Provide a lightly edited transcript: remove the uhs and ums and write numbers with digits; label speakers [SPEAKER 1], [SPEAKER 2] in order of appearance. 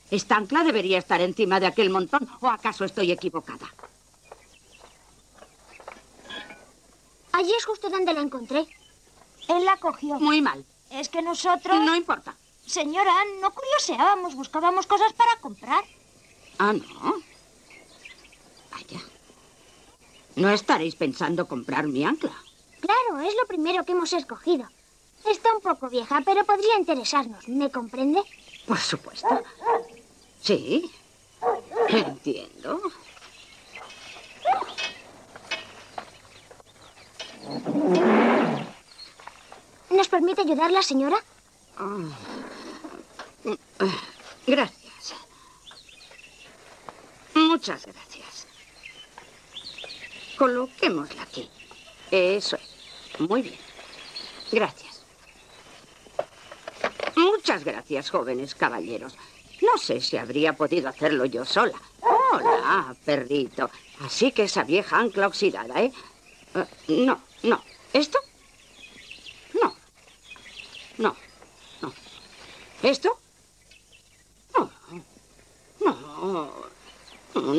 [SPEAKER 1] Esta ancla debería estar encima de aquel montón, ¿o acaso estoy equivocada?
[SPEAKER 2] Allí es justo donde la encontré. Él la cogió.
[SPEAKER 1] Muy mal.
[SPEAKER 2] Es que nosotros...
[SPEAKER 1] No importa.
[SPEAKER 2] Señora, no curioseábamos, buscábamos cosas para comprar.
[SPEAKER 1] Ah, ¿no? Vaya. ¿No estaréis pensando comprar mi ancla?
[SPEAKER 2] Claro, es lo primero que hemos escogido. Está un poco vieja, pero podría interesarnos. ¿Me comprende?
[SPEAKER 1] Por supuesto. Sí. Entiendo.
[SPEAKER 2] ¿Nos permite ayudarla, señora?
[SPEAKER 1] Gracias. Muchas gracias. Coloquémosla aquí. Eso es. Muy bien. Gracias. Muchas gracias, jóvenes caballeros. No sé si habría podido hacerlo yo sola. Hola, perrito. Así que esa vieja ancla oxidada, ¿eh? No, no. ¿Esto? No. No. No. ¿Esto? No. No.